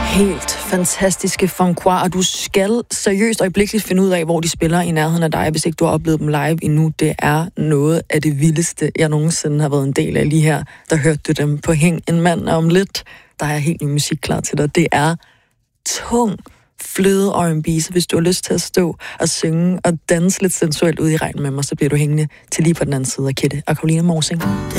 Helt fantastiske Francois, og du skal seriøst øjeblikkeligt finde ud af, hvor de spiller i nærheden af dig, hvis ikke du har oplevet dem live endnu. Det er noget af det vildeste, jeg nogensinde har været en del af. Lige her, der hørte du dem på Hæng en mand om lidt. Der er helt ny musik klar til dig. Det er tung fløde R&B, så hvis du har lyst til at stå og synge og danse lidt sensuelt ude i regnen med mig, så bliver du hængende til lige på den anden side af Kette og Caroline Morsing.